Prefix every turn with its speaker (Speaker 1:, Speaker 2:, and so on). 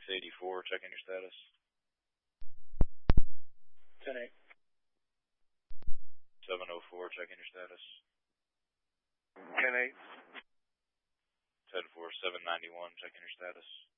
Speaker 1: 684, checking your status.
Speaker 2: 10-8.
Speaker 1: 704, checking your status.
Speaker 3: 10-8.
Speaker 1: 10-4, 791, checking your status.